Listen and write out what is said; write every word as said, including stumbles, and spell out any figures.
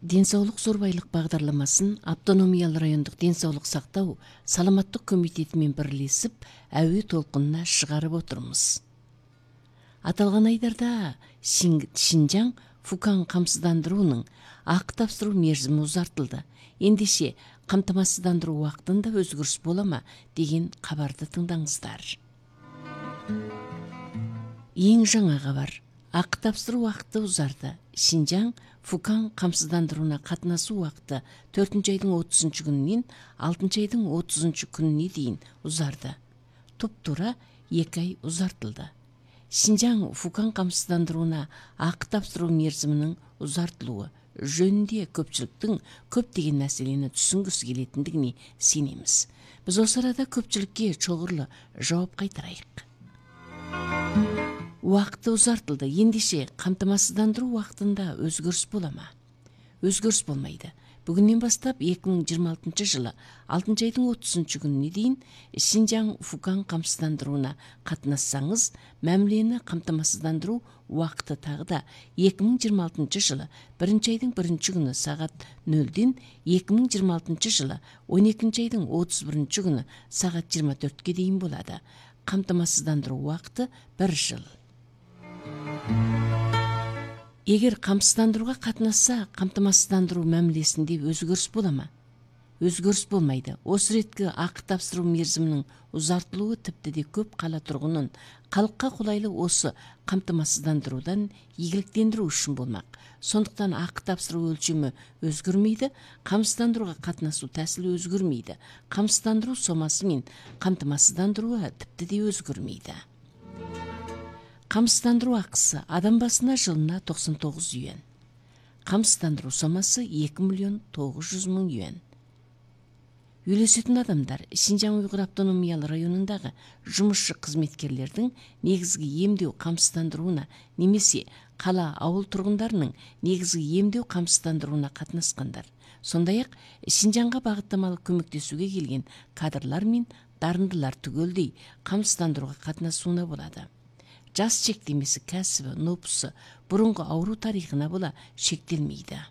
Ден соолук зор байлык багдарламасын автономиялы райондук ден соолук сактоо саламаттык комитети менен бирлешип әуе толкунуна чыгарып отурмуз. Аталган айдарда Шинжаң Фукан камсыздандыруунун акы тапшыруу мерзими узартылды. Эндеше камтамасыздандыруу убактында өзгөрүш болама деген кабарды тыңдаңыздар. Эң жаңа кабар. Акы тапшыруу убакыты узарды. Шинжаң Фукан камсыздандырууна катнашуу убакыты төртүнчү айдын отузунчу күнүнөн алтынчы айдын отузунчу күнүнө дейин узарды. Туп-туура эки ай узартылды. Шинжаң Фукан камсыздандырууна акы тапшыруу мерзиминин узартылуу жөнүндө көпчүлүктүн көптөгөн маселени түшүнгүсү келетиндигине сенемиз. Биз осы арада көпчүлүккө чогурлу жооп кайтарайык. Убакыты узартылды. Эндеше камтамасыздандыруу убактында өзгөрүш болама? Өзгөрүш болмайды. Бүгүнөн баштап эки миң жыйырма алтынчы жылы алтынчы айдын отузунчу күнүнө дейин Шинжаң Фукан камсыздандырууна катнашсаңыз, мамилени камтамасыздандыруу убакыты тагы да эки миң жыйырма алтынчы жылы биринчи айдын биринчи күнү саат нөлдөн эки миң жыйырма алтынчы жылы он экинчи айдын отуз биринчи күнү саат жыйырма төрткө дейин болот. Камтамасыздандыруу убакыты бир жыл. Эгер камсыздандырууга катнашса, камтамасыздандыруу мамилесинде өзгөрүш болама? Өзгөрүш болмайды. Осы ретки акы тапшыруу мерзиминин узартылуу типти де көп кала тургунун калкка кулайлуу осы камтамасыздандыруудан ийгиликтендирүү үчүн болмак. Сондуктан акы тапшыруу өлчөмү өзгөрмөйдү, камсыздандырууга катнашуу тасили өзгөрмөйдү. Камсыздандыруу сомасы менен камтамасыздандыруу типти де өзгөрмөйдү. Камсыздандыруу акысы адам басына жылына токсон тогуз юан. Камсыздандыруу сомасы эки миллион тогуз жүз миң юан. Үйлөсөтүн адамдар Шинжаң Уйгур автономиялы районундагы жумушчу кызметкерлердин негизги эмдөө камсыздандырууна немесе кала ауыл тургундарынын негизги эмдөө камсыздандырууна катнашкандар. Сондай-ак Шинжаңга багыттамалык көмөктөсүүгө келген кадрлар мен дарындылар түгөлдөй камсыздандырууга катнашууна болот. Жаш чектемеси, кәсіби, нопусу, бурунку ауруу тарыхына бола шектелмейді.